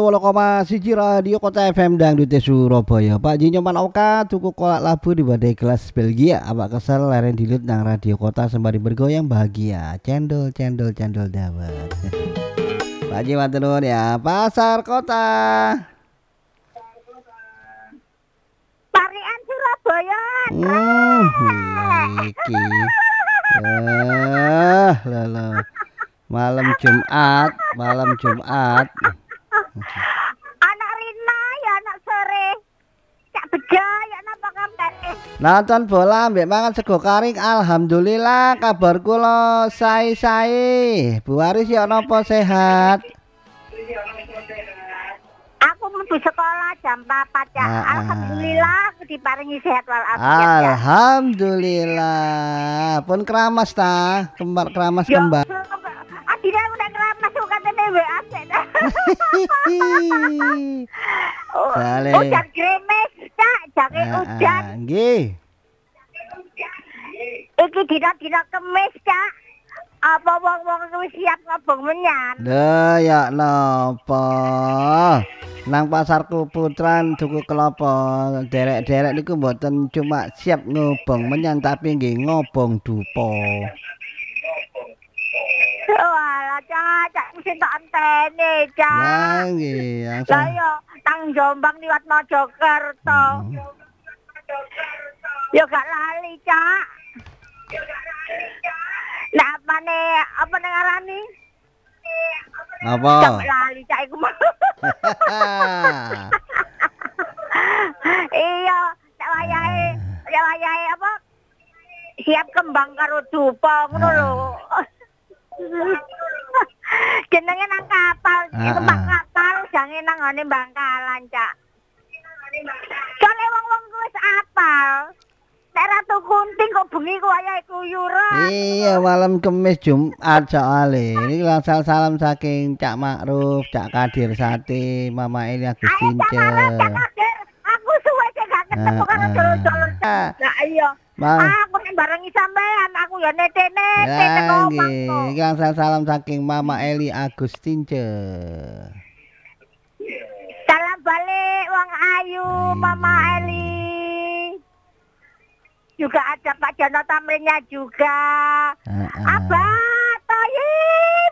102,1 Radio Kota FM Dangdut Surabaya. Pak Ji nyoman oka tuku kolak labu di badai gelas Belgia. Apa kesel leren dilut nang Radio Kota sembari bergoyang bahagia. Cendol cendol cendol dawet. Pak Ji matur nuwun ya. Pasar Kota. Parian Surabaya. Iki. Lala. Malam Jumat. Anak Rina ya anak sore. Cak Beja ya napa kabar? Nonton bola mbek mangan sego karing. Alhamdulillah kabar kula sae-sae. Bu Waris ya napa sehat? Aku mlebu sekolah jam 4 ya. Alhamdulillah aku diparingi sehat walafiat. Alhamdulillah. Pun keramas ta? Kembar keramas kembar. Adine udah keramas kok katene WA. Sale. Udan gremes, Cak, jange udan. Nggih. Iki dina-dina Kemis, Cak. Apa wong-wong wis siap ngobong menyan? Lah ya napa? Nang pasar Kuputran tuku kelapa. Derek-derek niku mboten cuma siap ngobong menyan tapi nggih ngobong dupa. Walah, Cak, mesti tak antene, Cak. Lah nggih, Lah yo tang Jombang liwat Mojokerto. Yo gak lali, Cak. Nah, apa ning ngarani? Apa? Gak lali, Cak iku. Iya, tak wayahe apa? Siap kembang karo dupa ngono lho. Jenenge nang kapal, numpak kapal jange nang ngene Bangkalan, Cak. Soale wong-wong wis apal. Nek Ratu Kunting kok bengi ku wayahe kuyuran. Iya, malam Kemis Jumat soale. Ini langsung salam saking Cak Makruf, Cak Kadir Sate, Mama Eli Agustince. Aku suwe gak ketemu karo dulur-dulur. Lah iya. Aku nek barengi sampean, aku ya nete-nete teko omahku. Iki langsung salam saking Mama Eli Agustince. Salam balik wong ayu, Mama Eli. Juga ada Pak Jono Tamrinnya juga. Abah Toyib.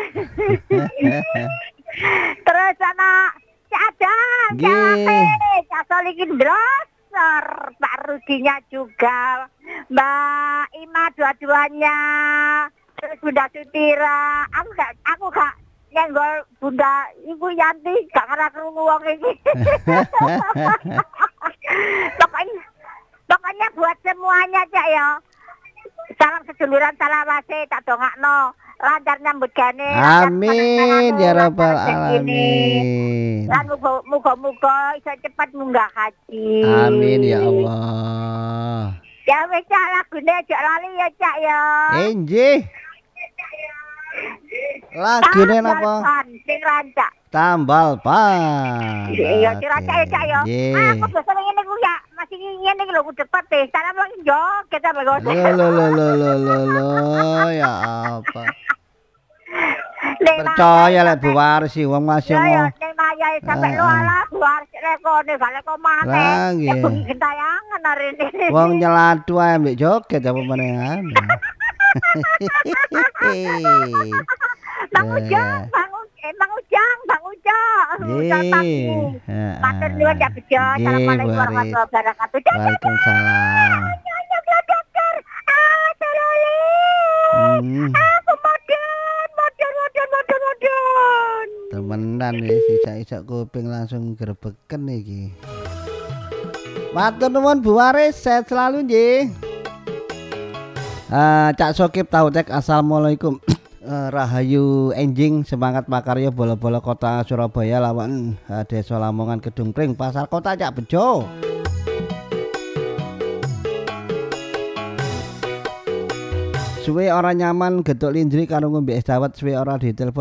Terus anak Cak Adam, Cak Solikin Drosor, Pak Rudinya juga, Mbak Ima dua-duanya, terus Bunda Sutira. Aku gak nyenggol Bunda Ibu Yanti, gak ngerti krungu wong iki. Pokoknya buat semuanya, Cak ya. Salam seduluran salawase tak dongakno. Lancar nyambut gane. Amin ya rabbal alamin. Lan muga-muga iso cepat munggah haji. Amin ya Allah. Ya wis Cak, lagune aja lali ya, Cak ya. Nggih. Lagune napa? Sing rancak. Tambal Pan. Iya, dirancak ya, Cak ya. Aku biasa ngene ku ya, masih ngene iki lho ku cepet deh. Salam lagi joget apa kok. Lo ya apa? Percaya lek Bu Waris wong masih mau. Ya ning mayahe sampe lo ala Bu Waris rekone gak leko mate. Bengi gentayangan arene. Wong nyeladu ae mbek joget apa menengan. Bang Ujang. Matur nuwun ya Bejo. Assalamualaikum warahmatullahi wabarakatuh. Waalaikumsalam. Dokter. Aku modern. Temenan wis isak-isak kuping langsung grebeken iki. Matur nuwun Bu Waris, sehat selalu nggih. Cak Sokip tahu tek assalamualaikum. Rahayu enjing semangat makarya bola-bola kota Surabaya lawan Desa Lamongan Kedung Pring Pasar Kota Cak Bejo. Suwe ora nyaman getuk lindri karo ngombe es dawet suwe ora ditelepon